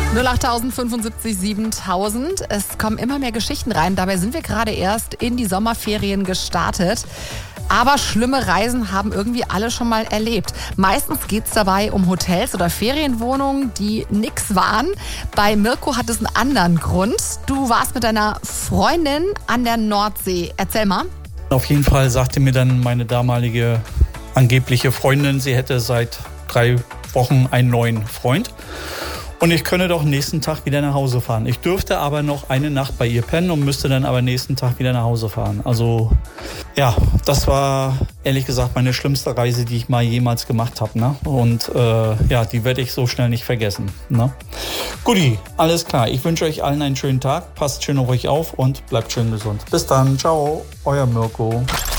08000 75 7000. Es kommen immer mehr Geschichten rein. Dabei sind wir gerade erst in die Sommerferien gestartet. Aber schlimme Reisen haben irgendwie alle schon mal erlebt. Meistens geht es dabei um Hotels oder Ferienwohnungen, die nix waren. Bei Mirko hat es einen anderen Grund. Du warst mit deiner Freundin an der Nordsee. Erzähl mal. Auf jeden Fall sagte mir dann meine damalige angebliche Freundin, sie hätte seit 3 Wochen einen neuen Freund. Und ich könne doch nächsten Tag wieder nach Hause fahren. Ich dürfte aber noch eine Nacht bei ihr pennen und müsste dann aber nächsten Tag wieder nach Hause fahren. Also ja, das war ehrlich gesagt meine schlimmste Reise, die ich mal jemals gemacht habe. Ne? Und ja, die werde ich so schnell nicht vergessen. Ne? Guti, alles klar. Ich wünsche euch allen einen schönen Tag. Passt schön auf euch auf und bleibt schön gesund. Bis dann. Ciao, euer Mirko.